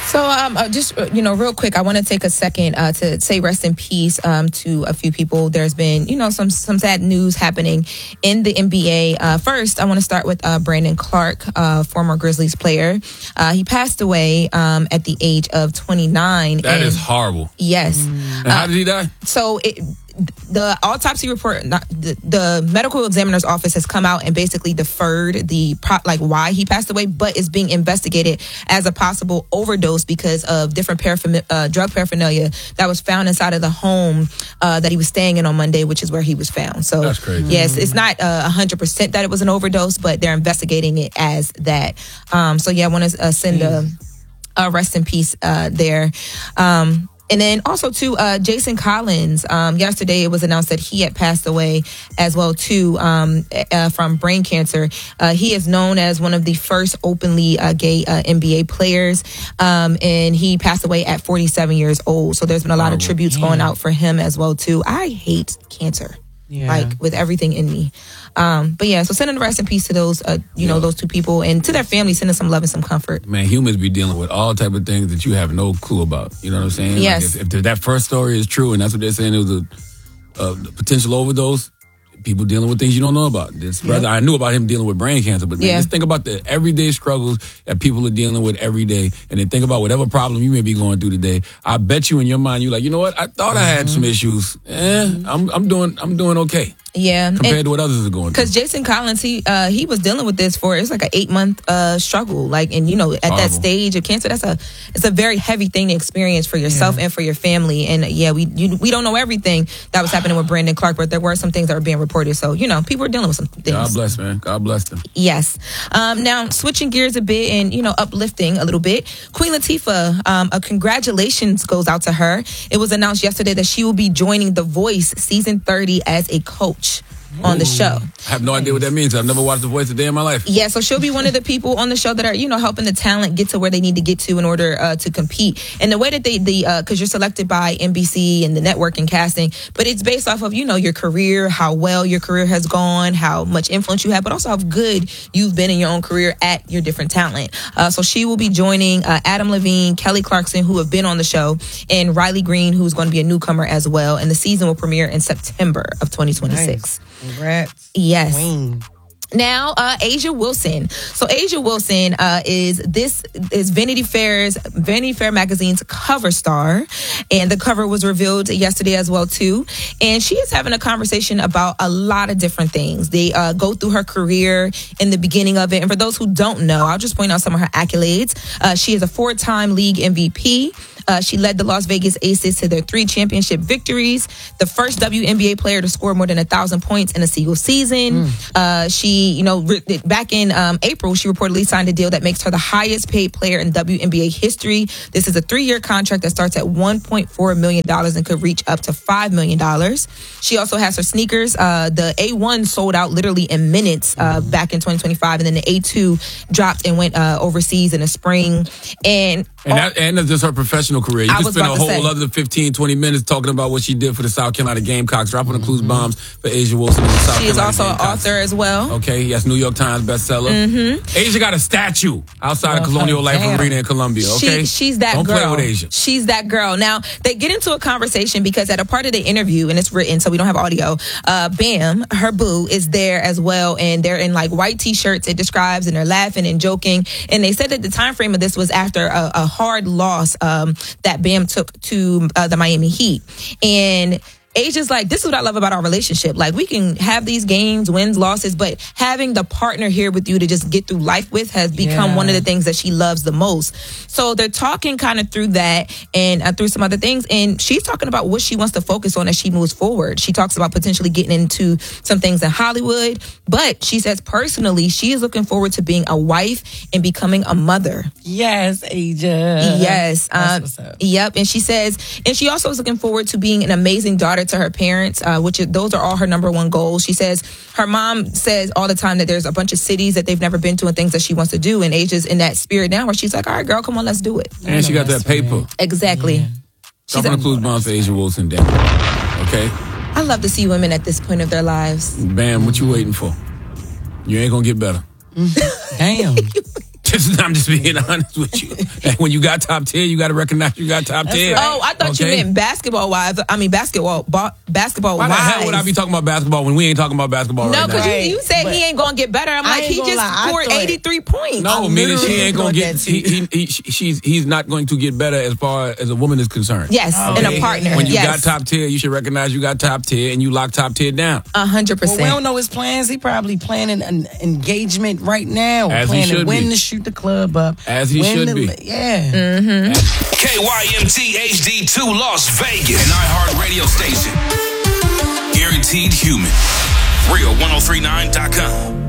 So, just real quick, I want to take a second to say rest in peace to a few people. There's been, some sad news happening in the NBA. First, I want to start with Brandon Clark, former Grizzlies player. He passed away at the age of 29. That is horrible. Yes. And how did he die? So the autopsy report, the medical examiner's office has come out and basically deferred why he passed away, but is being investigated as a possible overdose because of different drug paraphernalia that was found inside of the home that he was staying in on Monday, which is where he was found. So that's crazy. Yes, it's not 100% that it was an overdose, but they're investigating it as that. I want to send a rest in peace there. And then also too, Jason Collins. Yesterday it was announced that he had passed away as well too, from brain cancer. He is known as one of the first openly gay NBA players, and he passed away at 47 years old. So there's been a lot of tributes going out for him as well too. I hate cancer, with everything in me. So sending the rest in peace to those, those two people, and to their families, sending some love and some comfort. Man, humans be dealing with all type of things that you have no clue about. You know what I'm saying? Yes. Like if that first story is true, and that's what they're saying, it was a potential overdose. People dealing with things you don't know about. This brother, I knew about him dealing with brain cancer, but just think about the everyday struggles that people are dealing with every day, and then think about whatever problem you may be going through today. I bet you in your mind, you're like, you know what? I thought I had some issues. I'm doing okay. Yeah, compared to what others are going through. Because Jason Collins, he was dealing with this it's like an 8-month struggle. At that stage of cancer, it's a very heavy thing to experience for yourself and for your family. And we don't know everything that was happening with Brandon Clark, but there were some things that were being reported. So people are dealing with some things. God bless, man. God bless them. Yes. Now switching gears a bit and uplifting a little bit. Queen Latifah, a congratulations goes out to her. It was announced yesterday that she will be joining The Voice season 30 as a coach on the show. I have no idea what that means. I've never watched The Voice a day in my life. Yeah, so she'll be one of the people on the show that are, helping the talent get to where they need to get to in order to compete. And the way that because you're selected by NBC and the network and casting, but it's based off of, your career, how well your career has gone, how much influence you have, but also how good you've been in your own career at your different talent. So she will be joining Adam Levine, Kelly Clarkson, who have been on the show, and Riley Green, who's going to be a newcomer as well. And the season will premiere in September of 2026. Nice. Congrats. Yes. Queen. Now, Asia Wilson. So Asia Wilson is Vanity Fair magazine's cover star, and the cover was revealed yesterday as well too. And she is having a conversation about a lot of different things. They go through her career in the beginning of it, and for those who don't know, I'll just point out some of her accolades. She is a 4-time league MVP. She led the Las Vegas Aces to their 3 championship victories, the first WNBA player to score more than 1,000 points in a single season. She, back in April, she reportedly signed a deal that makes her the highest paid player in WNBA history. This is a 3-year contract that starts at $1.4 million and could reach up to $5 million. She also has her sneakers. The A1 sold out literally in minutes back in 2025, and then the A2 dropped and went overseas in the spring. And that's just her professional career. You can spend a whole other 15, 20 minutes talking about what she did for the South Carolina Gamecocks, dropping the clues bombs for Asia Wilson in the South She is Carolina also Gamecocks. an author as well. Okay, yes, New York Times bestseller. Asia got a statue outside of Colonial Life Arena in Columbia, okay? She's that Don't girl. play with Asia. She's that girl. Now, they get into a conversation because at a part of the interview, and it's written, so we don't have audio, Bam, her boo, is there as well, and they're in white T-shirts, it describes, and they're laughing and joking. And they said that the time frame of this was after a hard loss that Bam took to the Miami Heat. And Asia's like, this is what I love about our relationship. We can have these games, wins, losses, but having the partner here with you to just get through life with has become one of the things that she loves the most. So they're talking kind of through that and through some other things. And she's talking about what she wants to focus on as she moves forward. She talks about potentially getting into some things in Hollywood, but she says personally, she is looking forward to being a wife and becoming a mother. Yes, Asia. Yes. That's what's up. Yep. And she says, and she also is looking forward to being an amazing daughter to her parents, those are all her number one goals. She says her mom says all the time that there's a bunch of cities that they've never been to and things that she wants to do. And Asia's in that spirit now where she's like, all right, girl, come on, let's do it. And she got that paper. Exactly. Yeah. Dropping the clues bombs for Asia Wilson down. Okay? I love to see women at this point of their lives. Bam, what you waiting for? You ain't gonna get better. Damn. I'm just being honest with you. And when you got top 10, you got to recognize you got top 10. Right. Oh, I thought you meant basketball-wise. I mean, basketball-wise. Why the hell would I be talking about basketball when we ain't talking about basketball right now? No, because you said he ain't going to get better. I'm like, he just scored 83 points. No, meaning she ain't going to get... He's not going to get better as far as a woman is concerned. Yes, and a partner. When you got top 10, you should recognize you got top 10 and you lock top 10 down. 100%. Well, we don't know his plans. He probably planning an engagement right now. As planning he should when be. to shoot the club up. As he should be. Yeah. Mm-hmm. KYMT HD2 Las Vegas. An iHeart radio station. Guaranteed human. Real1039.com.